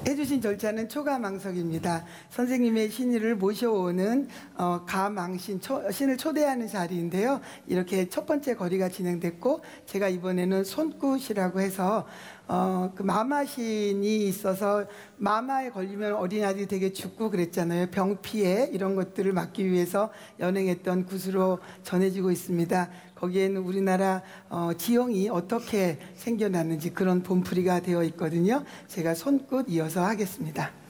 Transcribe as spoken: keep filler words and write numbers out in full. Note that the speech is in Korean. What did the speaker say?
해주신 절차는 초가망석입니다. 선생님의 신의를 모셔오는 어, 가망신, 초, 신을 초대하는 자리인데요. 이렇게 첫 번째 거리가 진행됐고, 제가 이번에는 손굿이라고 해서 어, 그 마마신이 있어서 마마에 걸리면 어린아이들이 되게 죽고 그랬잖아요. 병 피해 이런 것들을 막기 위해서 연행했던 굿으로 전해지고 있습니다. 거기에는 우리나라 어, 지형이 어떻게 생겨났는지 그런 본풀이가 되어 있거든요. 제가 손굿 이어서 하겠습니다.